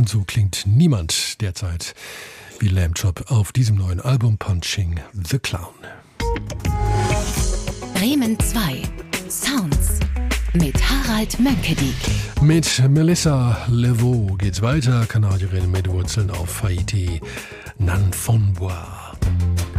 Und so klingt niemand derzeit wie Lamb Chop auf diesem neuen Album Punching the Clown. Bremen 2 Sounds mit Harald Mönckedik. Mit Melissa Levaux geht's weiter, Kanadierin mit Wurzeln auf Haiti, Nan Fonbois.